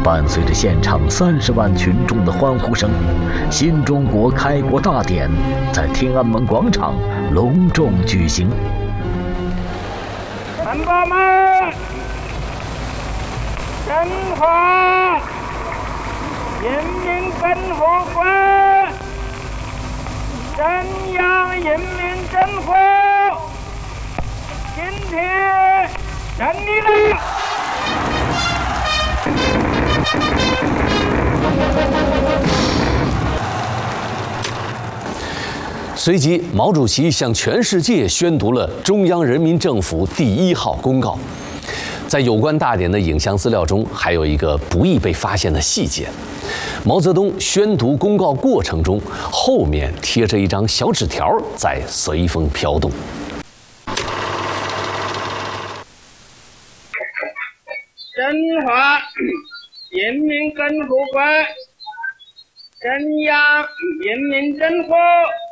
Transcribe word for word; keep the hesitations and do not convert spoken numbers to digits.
伴随着现场三十万群众的欢呼声，新中国开国大典在天安门广场隆重举行。 同胞们，中华人民共和国中央人民政府今天胜利了！ 随即，毛主席向全世界宣读了中央人民政府第一号公告。在有关大典的影像资料中，还有一个不易被发现的细节：毛泽东宣读公告过程中，后面贴着一张小纸条，在随风飘动。 中华人民共和国中央人民政府